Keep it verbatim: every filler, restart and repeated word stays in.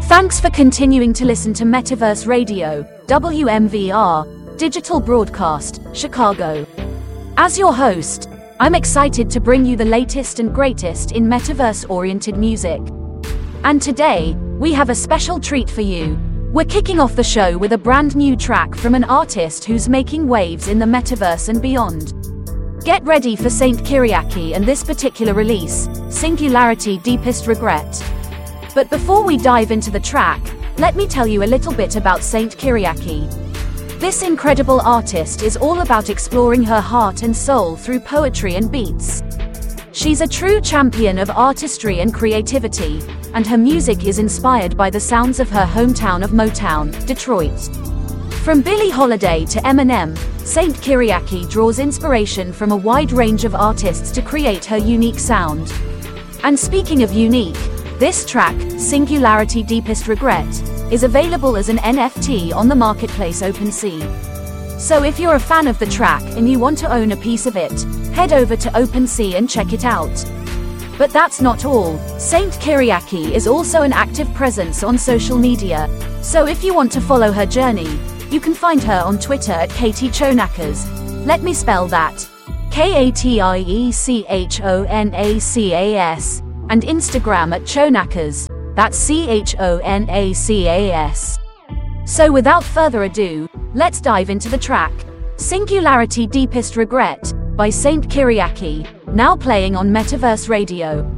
Thanks for continuing to listen to Metaverse Radio, W M V R, Digital Broadcast, Chicago. As your host, I'm excited to bring you the latest and greatest in metaverse-oriented music. And today, we have a special treat for you. We're kicking off the show with a brand new track from an artist who's making waves in the metaverse and beyond. Get ready for Saint Kyriaki and this particular release, Singularity Deepest Regret. But before we dive into the track, let me tell you a little bit about Saint Kyriaki. This incredible artist is all about exploring her heart and soul through poetry and beats. She's a true champion of artistry and creativity, and her music is inspired by the sounds of her hometown of Motown, Detroit. From Billie Holiday to Eminem, Saint Kyriaki draws inspiration from a wide range of artists to create her unique sound. And speaking of unique, this track, Singularity Deepest Regret, is available as an N F T on the marketplace OpenSea. So if you're a fan of the track and you want to own a piece of it, head over to OpenSea and check it out. But that's not all. Saint Kyriaki is also an active presence on social media, so if you want to follow her journey, you can find her on Twitter at Katie Chonacas. Let me spell that. K A T I E C H O N A C A S. And Instagram at Chonacas, that's C H O N A C A S. So without further ado, let's dive into the track, Singularity Deepest Regret, by Saint Kyriaki, now playing on Metaverse Radio.